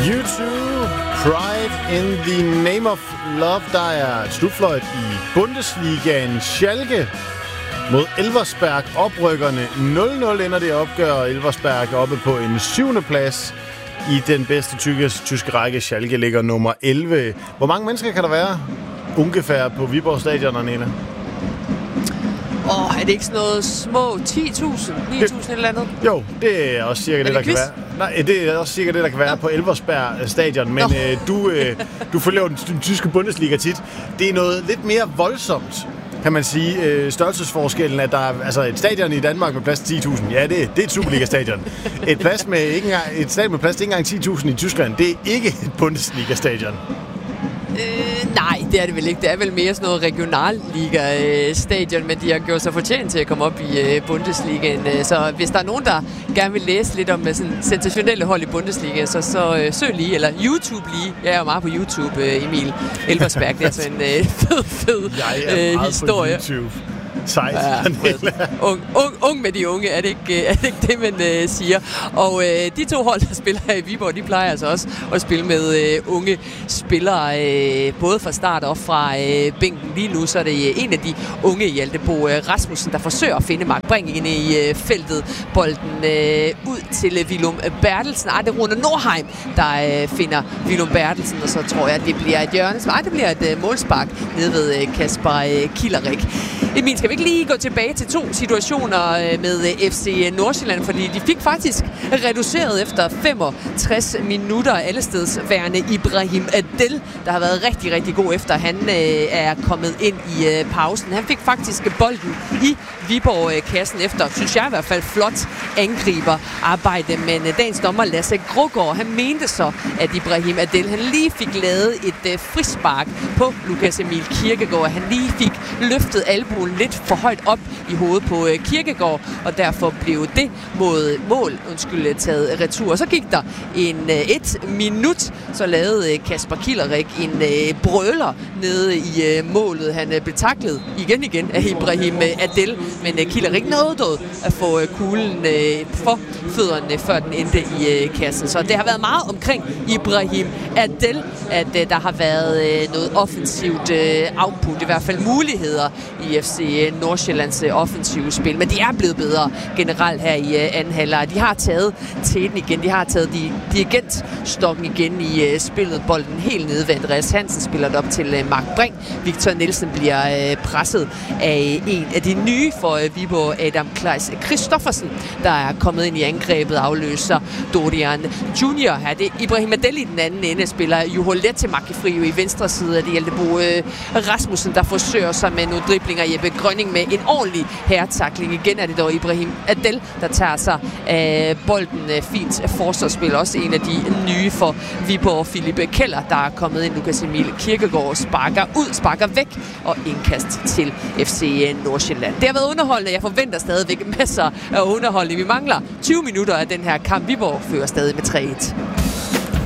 YouTube, Pride in the Name of Love. Der er et slutfløjt i Bundesligaen. Schalke mod Elversberg. Oprykkerne 0-0 ender det opgør. Elversberg oppe på en 7. plads i den bedste tyske række. Schalke ligger nummer 11. Hvor mange mennesker kan der være ungefær på Viborg Stadion, Nina? Er det ikke sådan noget små 10.000, 9.000 eller andet? Jo, det er også cirka det, der kan være. Nej, det er også cirka det, der kan være på Elversberg Stadion. Men du følger jo den tyske Bundesliga tit. Det er noget lidt mere voldsomt, kan man sige, størrelsesforskellen, at der er altså et stadion i Danmark med plads til 10.000. Ja, det er et Superliga-stadion. Et stadion med plads til ikke engang 10.000 i Tyskland, det er ikke et Bundesliga-stadion. Nej, det er det vel ikke. Det er vel mere sådan noget regionalliga-stadion, men de har gjort sig fortjent til at komme op i Bundesligaen. Så hvis der er nogen, der gerne vil læse lidt om sådan sensationelle hold i Bundesliga, så søg lige, eller YouTube lige. Jeg er jo meget på YouTube, Emil Elversberg. Det er sådan en fed jeg er meget historie. På YouTube. Sejt. Ja, ung med de unge, er det ikke det, man siger. Og de to hold, der spiller her i Viborg, de plejer altså også at spille med unge spillere, både fra start og fra bænken. Lige nu så er det en af de unge, Hjalte Bo Rasmussen, der forsøger at finde Mark Brink inde i feltet. Bolden ud til Willum Bertelsen. Det er Rune Nordheim, der finder Willum Bertelsen, og så tror jeg, at det bliver et hjørne. Det bliver et målspark nede ved Kasper Killerek. Emil, skal vi ikke lige gå tilbage til 2 situationer med FC Nordsjælland, fordi de fik faktisk reduceret efter 65 minutter allestedsværende Ibrahim Adel, der har været rigtig, rigtig god efter han er kommet ind i pausen. Han fik faktisk bolden i Viborg-kassen efter, synes jeg i hvert fald, flot angriberarbejde, men dagens dommer Lasse Grogård, han mente så, at Ibrahim Adel, han lige fik lavet et frispark på Lukas Emil Kirkegaard. Han lige fik løftet albuen lidt for højt op i hovedet på Kirkegaard, og derfor blev det mål taget retur. Og så gik der et minut, så lavede Kasper Killerek en brøler nede i målet. Han blev taklet igen af Ibrahim Adel, men Killerek nåede at få kuglen for fødderne, før den endte i kassen. Så det har været meget omkring Ibrahim Adel, at der har været noget offensivt output, i hvert fald muligheder i FC Nordsjællands offensive spil, men de er blevet bedre generelt her i anden halvleg. De har taget teten igen, de har taget dirigentstokken igen i spillet. Bolden helt nede ved Andreas Hansen, spiller det op til Mark Brink. Victor Nielsen bliver presset af en af de nye for Viborg, Adam Kleis Christoffersen, der er kommet ind i angrebet, afløser Dorian Junior. Her det Ibrahim Adel i den anden ende, spiller Juholet til Makifrio i venstre side af det Hjalte Bo Rasmussen, der forsøger sig med nogle driblinger. Jeppe Grønning med en ordentlig herretakling. Igen er det dog Ibrahim Adel, der tager sig af bolden. Fint forsvarsspil. Også en af de nye for Viborg, Philippe Keller, der er kommet ind. Lukas Emil Kirkegaard sparker væk og indkast til FC Nordsjælland. Det har været underholdende. Jeg forventer stadigvæk masser af underholdning. Vi mangler 20 minutter af den her kamp. Viborg fører stadig med 3-1.